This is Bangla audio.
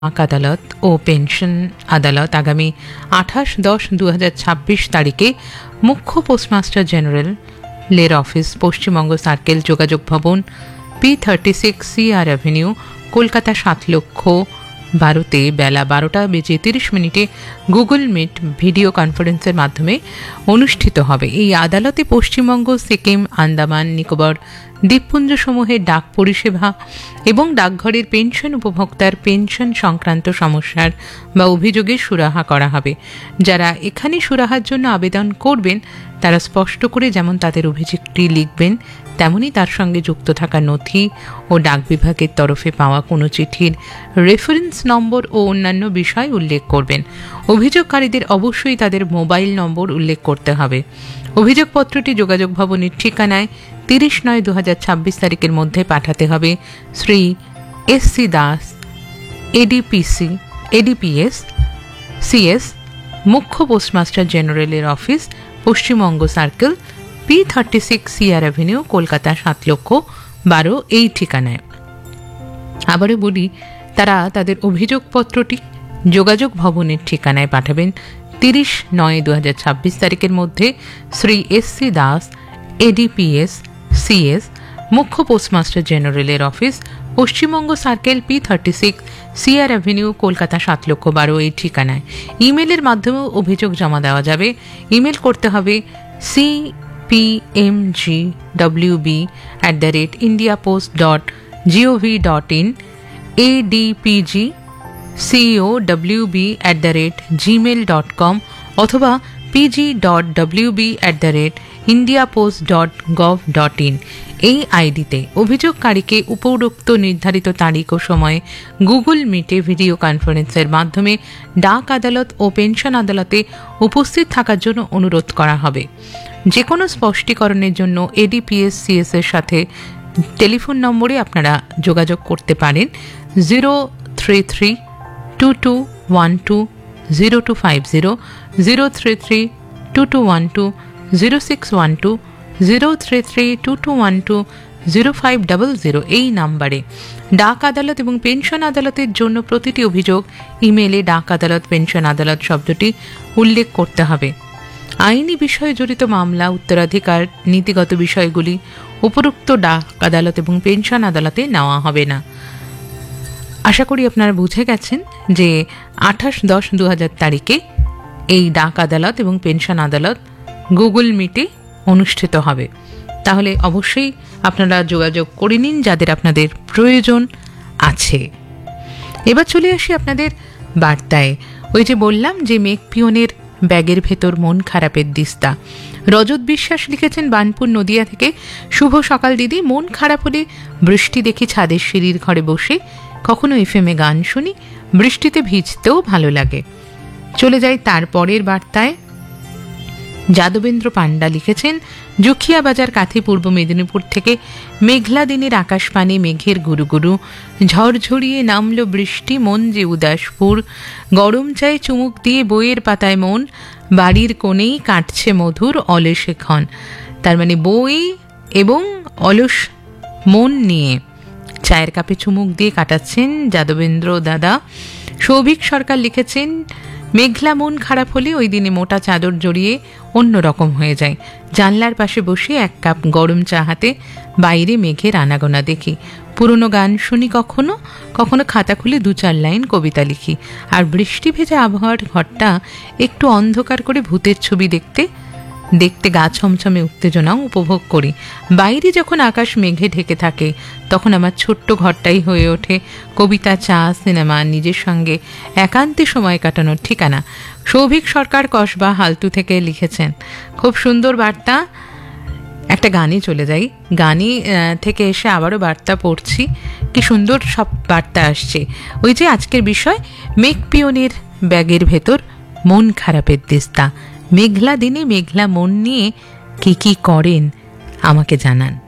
ডাক আদালত ও পেনশন আদালত আগামী 28-10-2026 তারিখে মুখ্য পোস্টমাস্টার জেনারেলের অফিস, পশ্চিমবঙ্গ সার্কেল, যোগাযোগ ভবন, P36 CR অ্যাভিনিউ, কলকাতা 7,12,00 বেলা 12:30 গুগল মিট ভিডিও কনফারেন্সের মাধ্যমে অনুষ্ঠিত হবে। এই আদালতে পশ্চিমবঙ্গ, সিকিম, আন্দামান নিকোবর দ্বীপপুঞ্জসমূহের ডাক পরিষেবা এবং ডাকঘরের পেনশন উপভোক্তার পেনশন সংক্রান্ত সমস্যার বা অভিযোগের সুরাহা করা হবে। যারা এখানে সুরাহার জন্য আবেদন করবেন তারা স্পষ্ট করে যেমন তাদের অভিযোগটি লিখবেন, তেমনি তার সঙ্গে যুক্ত থাকা নথি ও ডাক বিভাগের তরফে পাওয়া কোনো চিঠির রেফারেন্স নম্বর ও অন্যান্য বিষয় উল্লেখ করবেন। অভিযোগকারীদের অবশ্যই তাদের মোবাইল নম্বর উল্লেখ করতে হবে। অভিযোগপত্রটি যোগাযোগ ভবনের ঠিকানায় 30/9/2026 তারিখের মধ্যে পাঠাতে হবে। Shri SC Das, ADPS CS, মুখ্য পোস্টমাস্টার জেনারেলের office, Paschimbanga circle, P36 CR avenue, Kolkata 7,12,00 এই ঠিকানায়। আবারও বলি, তারা তাদের অভিযোগপত্রটি যোগাযোগ ভবনের ঠিকানায় পাঠাবেন 30/9/2026 তারিখের মধ্যে। Shri SC Das, ADPS CS, মুখ্য পোস্টমাস্টার জেনারেলের office, Paschimbanga circle, P36 CR avenue, Kolkata 7,12,00 এই ঠিকানায়। ইমেলের মাধ্যমেও অভিযোগ জমা দেওয়া যাবে। ইমেল করতে হবে cpmgwb@indiapost.gov.in, adpgcowb@gmail.com অথবা pg.wb@indiapost.gov.in এই আইডিতে অভিযোগকারীকে উপরোক্ত নির্ধারিত তারিখ ও সময়ে গুগল মিটে ভিডিও কনফারেন্সের মাধ্যমে ডাক আদালত ও পেনশন আদালতে উপস্থিত থাকার জন্য অনুরোধ করা হবে। যে কোনো স্পষ্টীকরণের জন্য ADPS CS এর সাথে টেলিফোন নম্বরে আপনারা যোগাযোগ করতে পারেন 033-2212-0250, 033-2212-0612, 033-2212-0500 এই নাম্বারে। ডাক আদালত এবং পেনশন আদালতের জন্য প্রতিটি অভিযোগ ইমেলে ডাক আদালত, পেনশন আদালত শব্দটি উল্লেখ করতে হবে। আইনি বিষয়ে জড়িত মামলা, উত্তরাধিকার, নীতিগত বিষয়গুলি উপরোক্ত ডাক আদালত এবং পেনশন আদালতে নেওয়া হবে না। আশা করি আপনারা বুঝে গেছেন যে 28-10-2000 তারিখে এই ডাক আদালত এবং পেনশন আদালত গুগল মিটে অনুষ্ঠিত হবে। তাহলে অবশ্যই আপনারা যোগাযোগ করে নিন যাদের আপনাদের প্রয়োজন আছে। এবার চলে আসি আপনাদের বার্তায়। ওই যে বললাম যে মেঘপিয়নের ব্যাগের ভেতর মন খারাপের দিস্তা। রজত বিশ্বাস লিখেছেন বানপুর নদিয়া থেকে। শুভ সকাল দিদি, মন খারাপ হলে বৃষ্টি দেখি ছাদের সিঁড়ির ঘরে বসে, কখনো FM-এ গান শুনি, বৃষ্টিতে ভিজতেও ভালো লাগে। চলে যাই তারপরের বার্তায়। যাদবেন্দ্র পান্ডা লিখেছেন জুখিয়া বাজার, কাথি, পূর্ব মেদিনীপুর থেকে। মেঘলা দিনের আকাশপানে মেঘের গুরুগুরু, ঝড়ঝড়িয়ে নামলো বৃষ্টি, মন যে উদাসপুর, গরম চায়ে চুমুক দিয়ে বইয়ের পাতায় মন, বাড়ির কোণেই কাটছে মধুর অলসে ক্ষণ। তার মানে বই এবং অলস মন নিয়ে চায়ের কাপে চুমুক দিয়ে কাটাচ্ছেন যাদবেন্দ্র দাদা। সৌভিক সরকার লিখেছেন মেঘলা মন খারাপ হলে ওই দিনে মোটা চাদর জড়িয়ে অন্যরকম হয়ে যায়। জানলার পাশে বসে এক কাপ গরম চা হাতে বাইরে মেঘের আনাগোনা দেখি, পুরনো গান শুনি, কখনো কখনো খাতা খুলে 2-4 লাইন কবিতা লিখি, আর বৃষ্টি ভেজা আবহাওয়ার ঘরটা একটু অন্ধকার করে ভূতের ছবি দেখতে দেখতে গা ছমছমে উত্তেজনাও উপভোগ করি। বাইরে যখন আকাশ মেঘে ঢেকে থাকে তখন আমার ছোট্ট ঘরটাই হয়ে ওঠে কবিতা, চা, সিনেমা, নিজের সঙ্গে একান্তে সময় কাটানোর ঠিকানা। সৌভিক সরকার কসবা হালতু থেকে লিখেছেন। খুব সুন্দর বার্তা। একটা গানে চলে যাই, গানে থেকে এসে আবারও বার্তা পড়ছি। কি সুন্দর সব বার্তা আসছে। ওই যে আজকের বিষয়, মেঘপিয়নের ব্যাগের ভেতর মন খারাপের দিস্তা। মেঘলা দিনে মেঘলা মন নিয়ে কি কি করেন আমাকে জানান।